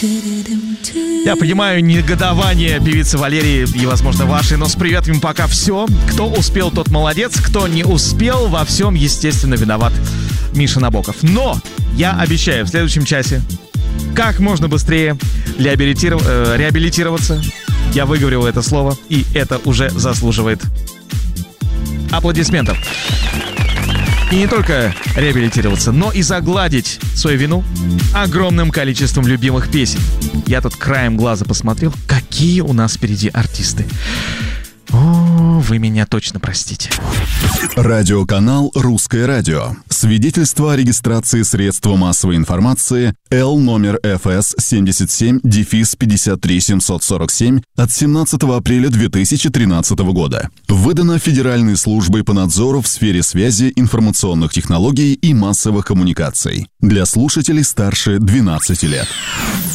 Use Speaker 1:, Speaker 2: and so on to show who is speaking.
Speaker 1: Я понимаю негодование певицы Валерии и, возможно, вашей, но с приветами пока все. Кто успел, тот молодец. Кто не успел, во всем, естественно, виноват Миша Набоков. Но я обещаю в следующем часе как можно быстрее реабилитироваться. Я выговорил это слово, и это уже заслуживает аплодисментов. И не только реабилитироваться, но и загладить свою вину огромным количеством любимых песен. Я тут краем глаза посмотрел, какие у нас впереди артисты. О, вы меня точно простите.
Speaker 2: Радиоканал «Русское радио». Свидетельство о регистрации средства массовой информации Л номер ФС 77-53747 от 17 апреля 2013 года. Выдано Федеральной службой по надзору в сфере связи, информационных технологий и массовых коммуникаций. Для слушателей старше 12 лет.